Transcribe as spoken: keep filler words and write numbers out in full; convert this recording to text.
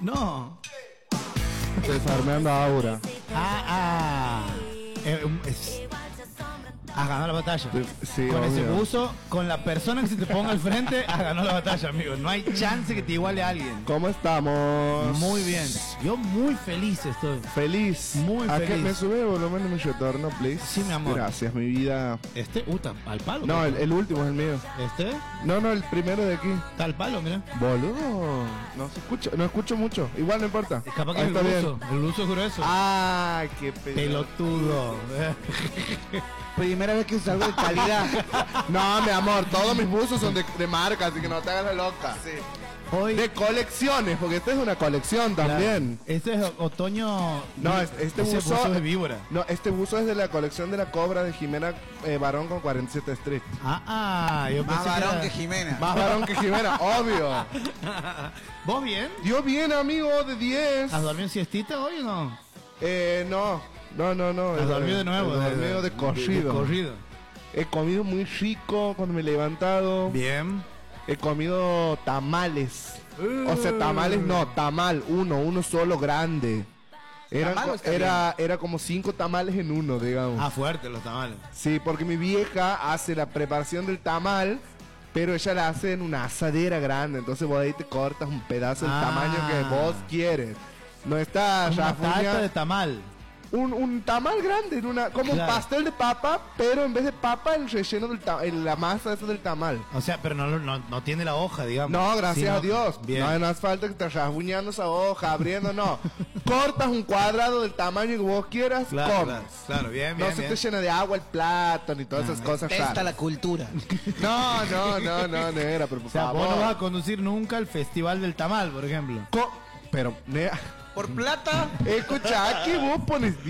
No. Desarmando Aura. Ah, ah. Eh, um, es- Has ganado la batalla. Sí, con ese obvio. buzo, con la persona que se te ponga al frente, has ganado la batalla, amigo. No hay chance que te iguale a alguien. ¿Cómo estamos? Muy bien. Yo muy feliz estoy. Feliz. Muy ¿A feliz. qué me sube el volumen de mi retorno, please? Sí, mi amor. Gracias, mi vida. Este, uh, está al palo. No, el, el último es el mío. Este, No, no, el primero de aquí. está al palo, mira. Boludo. No se escucha, no escucho mucho. Igual no importa. Es capaz que Ahí es el está buzo. bien. El buzo es grueso. Ah, qué Pelotudo. Primera vez que salgo de calidad. No, mi amor, todos mis buzos son de, de marca, así que no te hagas la loca. Hoy. De colecciones, porque esta es una colección también. Claro. Este es otoño. No, es- este Ese buzo, buzo es de víbora. No, este buzo es de la colección de la Cobra de Jimena eh, Barón con cuarenta y siete Street. Ah, ah, yo Más pensé varón era- que Jimena. Más varón que Jimena, obvio. ¿Vos bien? Yo bien, amigo, de diez. ¿Has dormido siestita hoy o no? Eh, no, no, no, no. ¿Has eh, dormido de nuevo? He dormido de, corrido. De corrido. He comido muy rico cuando me he levantado. Bien. He comido tamales. O sea, tamales no, tamal, uno, uno solo grande. Eran Tamal co- o está era, era como cinco tamales en uno, digamos. Ah, fuerte los tamales. Sí, porque mi vieja hace la preparación del tamal, pero ella la hace en una asadera grande. Entonces vos ahí te cortas un pedazo del Ah. tamaño que vos quieres. No está Una rafuña- tarta de tamal. un, un tamal grande, en una, como Claro. un pastel de papa, pero en vez de papa, el relleno del ta- el- la masa esa del tamal. O sea, pero no, no, no tiene la hoja, digamos. No, gracias Sino- a Dios. Bien. No, no hace falta que te rasguñando esa hoja, abriendo, no. Cortas un cuadrado del tamaño que vos quieras, Claro, comes. claro, claro, bien, No bien, se bien. te llena de agua el plato ni todas esas cosas Testa raras. la cultura. No, no, no, no, negra, pero por O sea, favor. vos no vas a conducir nunca al festival del tamal, por ejemplo. Co- pero, nea, Por plata. escucha, aquí vos pones